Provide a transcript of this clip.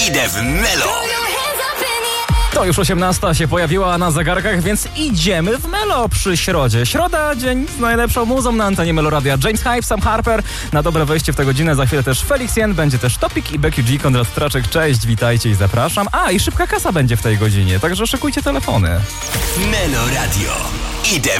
Idę w Melo. To już 18 się pojawiła na zegarkach, więc idziemy w Melo przy środzie. Środa, dzień z najlepszą muzą na antenie Melo Radia. James Hype, Sam Harper. Na dobre wejście w tę godzinę. Za chwilę też Felix Jen, będzie też Topik i Becky G. Konrad Straczek. Cześć, witajcie i zapraszam. A, i szybka kasa będzie w tej godzinie, także szykujcie telefony. Melo Radio. Idę